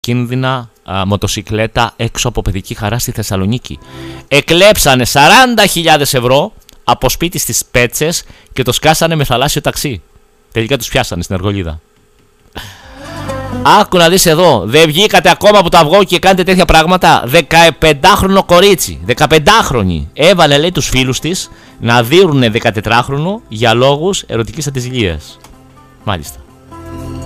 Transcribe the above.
κίνδυνα μοτοσικλέτα έξω από παιδική χαρά στη Θεσσαλονίκη. Εκλέψανε 40.000 ευρώ από σπίτι στις Πέτσες και το σκάσανε με θαλάσσιο ταξί. Τελικά τους πιάσανε στην Αργολίδα. Άκου να δεις εδώ, δεν βγήκατε ακόμα από το αυγό και κάνετε τέτοια πράγματα. 15χρονο κορίτσι, 15χρονη, έβαλε λέει τους φίλους της να δείρουνε 14χρονο για λόγους ερωτικής ατζηλίας. Μάλιστα.